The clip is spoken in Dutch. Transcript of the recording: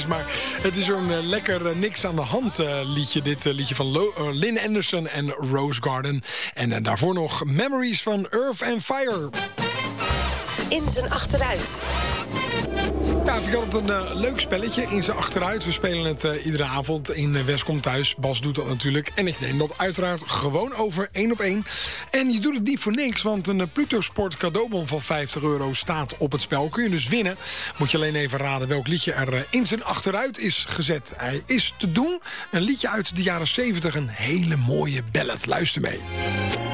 Maar het is zo'n lekker niks aan de hand liedje. Dit liedje van Lynn Anderson en Rose Garden. En daarvoor nog Memories van Earth and Fire. In zijn achteruit. Ja, vind ik altijd een leuk spelletje in zijn achteruit. We spelen het iedere avond in West komt thuis. Bas doet dat natuurlijk. En ik neem dat uiteraard gewoon over 1 op 1. En je doet het niet voor niks, want een Pluto Sport cadeaubon van €50 staat op het spel. Kun je dus winnen. Moet je alleen even raden welk liedje er in zijn achteruit is gezet. Hij is te doen. Een liedje uit de jaren 70. Een hele mooie ballad. Luister mee.